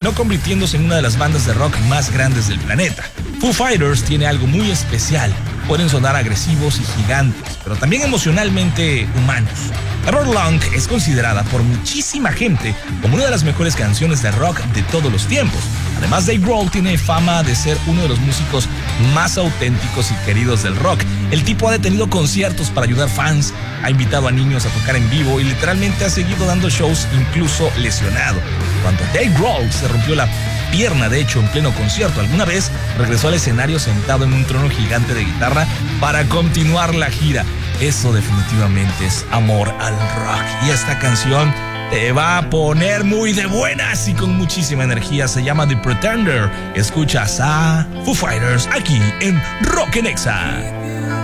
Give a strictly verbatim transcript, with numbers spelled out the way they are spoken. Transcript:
terminó convirtiéndose en una de las bandas de rock más grandes del planeta. Foo Fighters tiene algo muy especial. Pueden sonar agresivos y gigantes, pero también emocionalmente humanos. Everlong es considerada por muchísima gente como una de las mejores canciones de rock de todos los tiempos. Además, Dave Grohl tiene fama de ser uno de los músicos más auténticos y queridos del rock. El tipo ha detenido conciertos para ayudar fans, ha invitado a niños a tocar en vivo y literalmente ha seguido dando shows incluso lesionado. Cuando Dave Grohl se rompió la pierna, de hecho, en pleno concierto, alguna vez regresó al escenario sentado en un trono gigante de guitarra para continuar la gira. Eso definitivamente es amor al rock. Y esta canción te va a poner muy de buenas y con muchísima energía. Se llama The Pretender. Escuchas a Foo Fighters aquí en Rock en Exa.